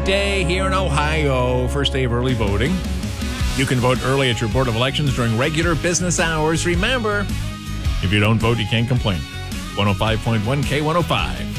big day here in Ohio. First day of early voting. You can vote early at your Board of Elections during regular business hours. Remember, if you don't vote, you can't complain. 105.1 K105.